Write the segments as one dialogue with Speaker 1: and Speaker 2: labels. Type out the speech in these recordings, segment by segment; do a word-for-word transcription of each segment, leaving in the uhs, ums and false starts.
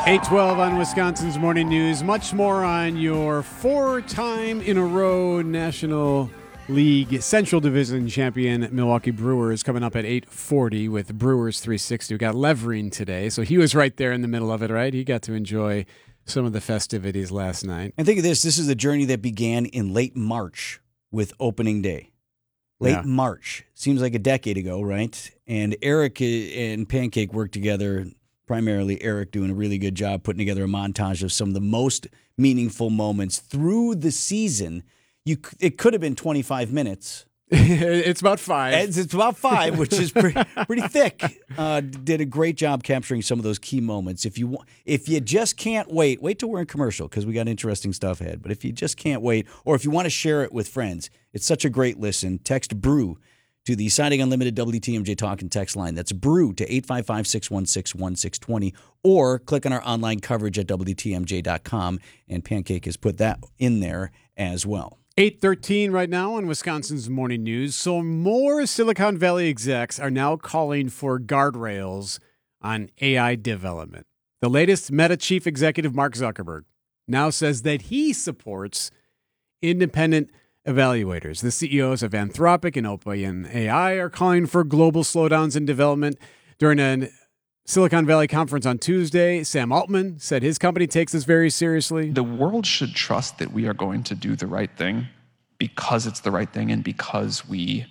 Speaker 1: eight twelve on Wisconsin's Morning News. Much more on your four-time-in-a-row National League Central Division champion Milwaukee Brewers coming up at eight forty with Brewers three sixty. We got Levering today, so he was right there in the middle of it, right? He got to enjoy some of the festivities last night.
Speaker 2: And think of this. This is a journey that began in late March with opening day. Late
Speaker 1: Yeah.
Speaker 2: March. Seems like a decade ago, right? And Eric and Pancake worked together, primarily Eric doing a really good job putting together a montage of some of the most meaningful moments through the season. You, It could have been twenty-five minutes.
Speaker 1: It's about five.
Speaker 2: It's, it's about five, which is pretty, pretty thick. Uh, did a great job capturing some of those key moments. If you wa- if you just can't wait, wait till we're in commercial because we got interesting stuff ahead. But if you just can't wait, or if you want to share it with friends, it's such a great listen. Text BREW to the Siding Unlimited W T M J Talk and text line. That's BREW to eight five five, six one six, one six two zero, or click on our online coverage at W T M J dot com, and Pancake has put that in there as well.
Speaker 1: eight thirteen right now on Wisconsin's Morning News. So more Silicon Valley execs are now calling for guardrails on A I development. The latest Meta chief executive, Mark Zuckerberg, now says that he supports independent evaluators. The C E Os of Anthropic and OpenAI are calling for global slowdowns in development. During a Silicon Valley conference on Tuesday, Sam Altman said his company takes this very seriously.
Speaker 3: The world should trust that we are going to do the right thing because it's the right thing and because we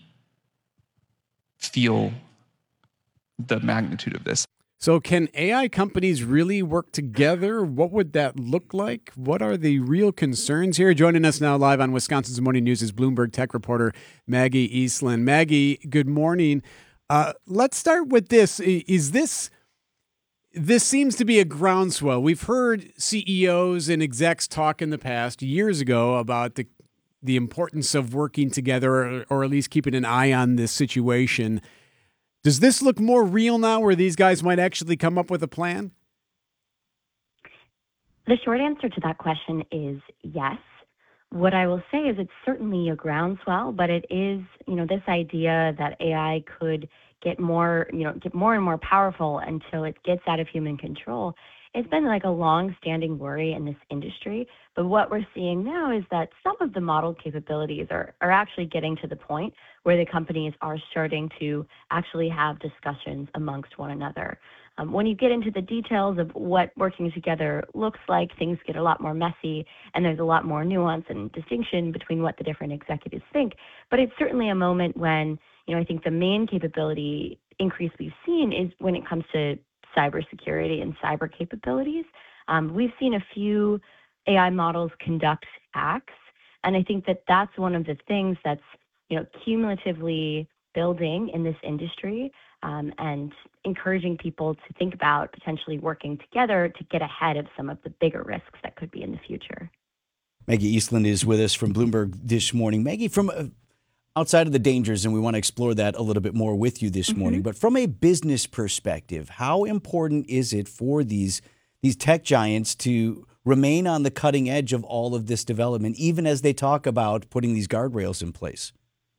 Speaker 3: feel the magnitude of this.
Speaker 1: So can A I companies really work together? What would that look like? What are the real concerns here? Joining us now live on Wisconsin's Morning News is Bloomberg tech reporter Maggie Eastland. Maggie, good morning. Uh, let's start with this. Is this... This seems to be a groundswell. We've heard C E Os and execs talk in the past, years ago, about the the importance of working together or, or at least keeping an eye on this situation. Does this look more real now where these guys might actually come up with a plan?
Speaker 4: The short answer to that question is yes. What I will say is it's certainly a groundswell, but it is, you know, this idea that A I could get more, you know, get more and more powerful until it gets out of human control. It's been like a long-standing worry in this industry, but what we're seeing now is that some of the model capabilities are, are actually getting to the point where the companies are starting to actually have discussions amongst one another. Um, when you get into the details of what working together looks like, things get a lot more messy, and there's a lot more nuance and distinction between what the different executives think. But it's certainly a moment when, you know, I think the main capability increase we've seen is when it comes to cybersecurity and cyber capabilities. Um, we've seen a few A I models conduct acts, and I think that that's one of the things that's, you know, cumulatively building in this industry um, and encouraging people to think about potentially working together to get ahead of some of the bigger risks that could be in the future.
Speaker 2: Maggie Eastland is with us from Bloomberg this morning. Maggie, from uh, outside of the dangers, and we want to explore that a little bit more with you this mm-hmm. morning, but from a business perspective, how important is it for these these tech giants to remain on the cutting edge of all of this development, even as they talk about putting these guardrails in place?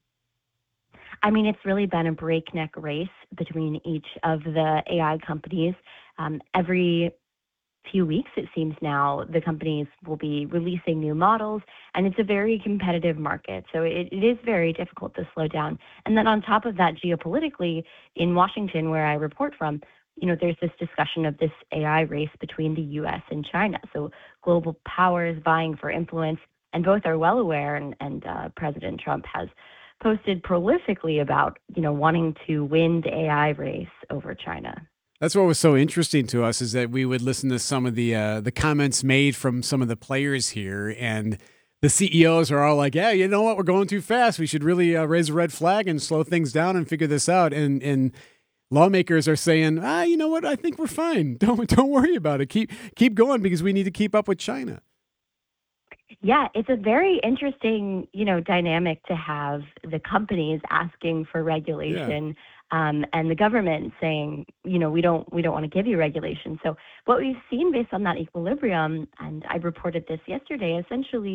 Speaker 4: I mean, it's really been a breakneck race between each of the A I companies. Um, every few weeks, it seems now, the companies will be releasing new models, and it's a very competitive market. So it, it is very difficult to slow down. And then on top of that, geopolitically, in Washington, where I report from, you know, there's this discussion of this A I race between the U S and China. So global powers vying for influence, and both are well aware, and, and uh, President Trump has posted prolifically about, you know, wanting to win the A I race over China.
Speaker 1: That's what was so interesting to us, is that we would listen to some of the uh, the comments made from some of the players here, and the C E Os are all like, yeah, you know what, we're going too fast. We should really uh, raise a red flag and slow things down and figure this out. And and lawmakers are saying, ah, you know what, I think we're fine. Don't don't worry about it. Keep keep going because we need to keep up with China.
Speaker 4: Yeah, it's a very interesting, you know, dynamic to have the companies asking for regulation yeah. um, and the government saying, you know, we don't we don't want to give you regulation. So what we've seen based on that equilibrium, and I reported this yesterday, essentially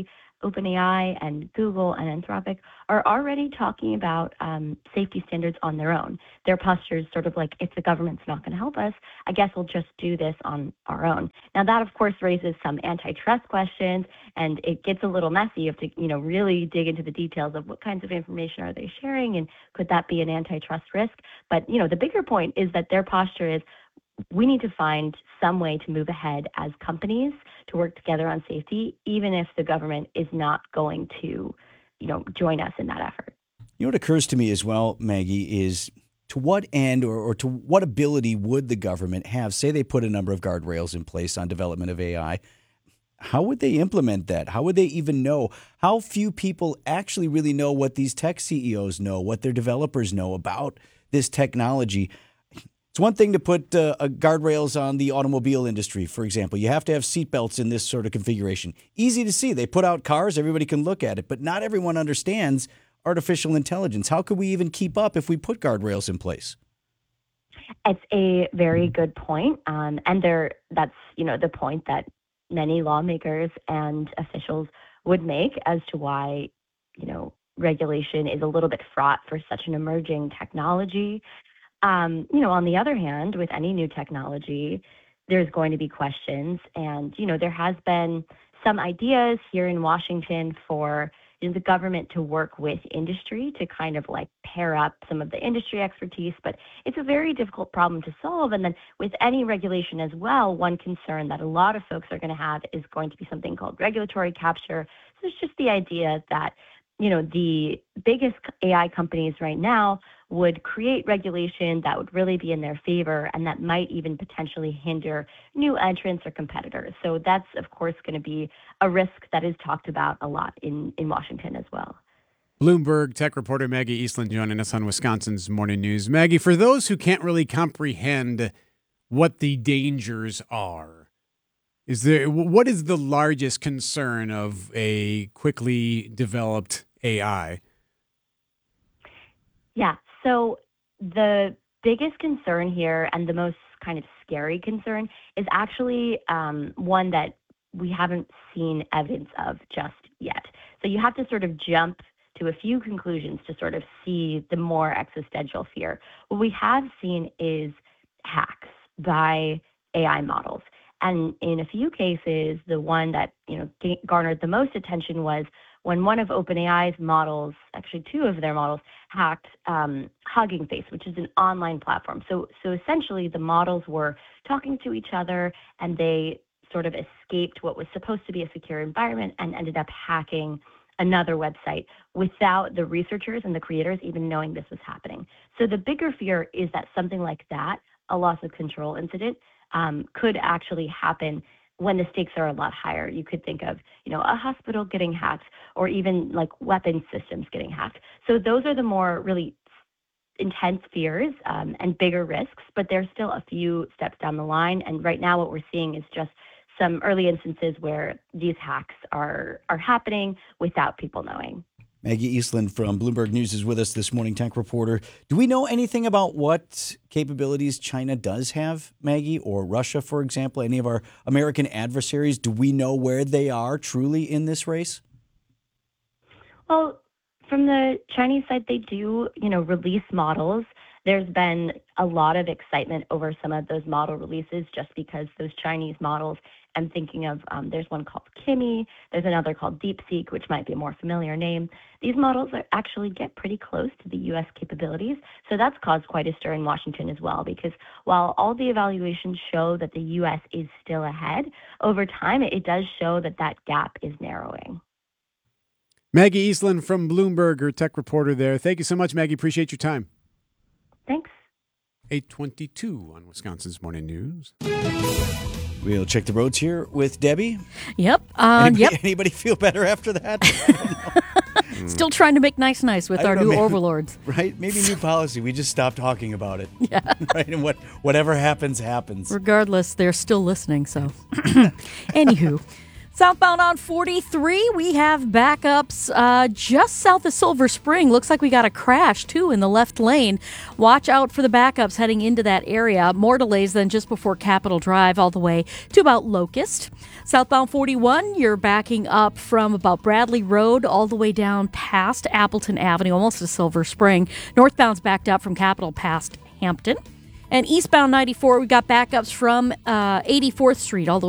Speaker 4: OpenAI and Google and Anthropic are already talking about um, safety standards on their own. Their posture is sort of like, if the government's not going to help us, I guess we'll just do this on our own. Now, that, of course, raises some antitrust questions, and it gets a little messy. You have to, you know, really dig into the details of what kinds of information are they sharing, and could that be an antitrust risk? But, you know, the bigger point is that their posture is, we need to find some way to move ahead as companies to work together on safety, even if the government is not going to, you know, join us in that effort.
Speaker 2: You know what occurs to me as well, Maggie, is to what end or, or to what ability would the government have? Say they put a number of guardrails in place on development of A I. How would they implement that? How would they even know? How few people actually really know what these tech C E Os know, what their developers know about this technology? It's one thing to put uh, uh, guardrails on the automobile industry, for example. You have to have seatbelts in this sort of configuration. Easy to see. They put out cars. Everybody can look at it. But not everyone understands artificial intelligence. How could we even keep up if we put guardrails in place?
Speaker 4: It's a very good point. Um, and there, that's, you know, the point that many lawmakers and officials would make as to why, you know, regulation is a little bit fraught for such an emerging technology. Um, you know, on the other hand, with any new technology, there's going to be questions. And, you know, there has been some ideas here in Washington for, you know, the government to work with industry to kind of like pair up some of the industry expertise. But it's a very difficult problem to solve. And then with any regulation as well, one concern that a lot of folks are going to have is going to be something called regulatory capture. So it's just the idea that, you know, the biggest A I companies right now would create regulation that would really be in their favor and that might even potentially hinder new entrants or competitors. So that's, of course, going to be a risk that is talked about a lot in, in Washington as well.
Speaker 1: Bloomberg tech reporter Maggie Eastland joining us on Wisconsin's Morning News. Maggie, for those who can't really comprehend what the dangers are, is there what is the largest concern of a quickly developed A I?
Speaker 4: Yeah. So the biggest concern here and the most kind of scary concern is actually um, one that we haven't seen evidence of just yet. So you have to sort of jump to a few conclusions to sort of see the more existential fear. What we have seen is hacks by A I models. And in a few cases, the one that, you know, garnered the most attention was when one of OpenAI's models, actually two of their models, hacked um, Hugging Face, which is an online platform. So, so essentially, the models were talking to each other, and they sort of escaped what was supposed to be a secure environment and ended up hacking another website without the researchers and the creators even knowing this was happening. So the bigger fear is that something like that, a loss of control incident, um, could actually happen when the stakes are a lot higher. You could think of, you know, a hospital getting hacked or even like weapon systems getting hacked. So those are the more really intense fears um, and bigger risks, but there's still a few steps down the line. And right now what we're seeing is just some early instances where these hacks are are happening without people knowing.
Speaker 2: Maggie Eastland from Bloomberg News is with us this morning, tech reporter. Do we know anything about what capabilities China does have, Maggie, or Russia, for example, any of our American adversaries? Do we know where they are truly in this race?
Speaker 4: Well, from the Chinese side, they do, you know, release models. There's been a lot of excitement over some of those model releases just because those Chinese models, I'm thinking of, um, there's one called Kimi, there's another called DeepSeek, which might be a more familiar name. These models are actually get pretty close to the U S capabilities. So that's caused quite a stir in Washington as well, because while all the evaluations show that the U S is still ahead, over time it does show that that gap is narrowing.
Speaker 1: Maggie Eastland from Bloomberg, our tech reporter there. Thank you so much, Maggie. Appreciate your time.
Speaker 4: Thanks.
Speaker 1: eight twenty-two on Wisconsin's Morning News.
Speaker 2: We'll check the roads here with Debbie.
Speaker 5: Yep. Uh,
Speaker 2: anybody,
Speaker 5: yep.
Speaker 2: Anybody feel better after that?
Speaker 5: Still trying to make nice nice with
Speaker 2: I
Speaker 5: our
Speaker 2: don't
Speaker 5: new
Speaker 2: know, maybe-
Speaker 5: overlords.
Speaker 2: Right? Maybe new policy. We just stop talking about it. Yeah. Right? And what whatever happens, happens.
Speaker 5: Regardless, they're still listening, so. Anywho, Southbound on forty-three, we have backups uh, just south of Silver Spring. Looks like we got a crash, too, in the left lane. Watch out for the backups heading into that area. More delays than just before Capitol Drive all the way to about Locust. Southbound forty-one, you're backing up from about Bradley Road all the way down past Appleton Avenue, almost to Silver Spring. Northbound's backed up from Capitol past Hampton. And eastbound ninety-four, we got backups from uh, eighty-fourth Street all the way